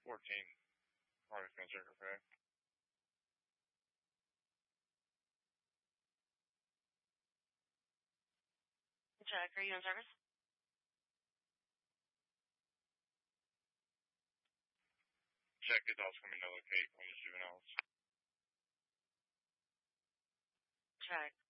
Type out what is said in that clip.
14. Harvest Circle Pay. Check, are you in service? Check, it's also coming to locate one of the juveniles. Check.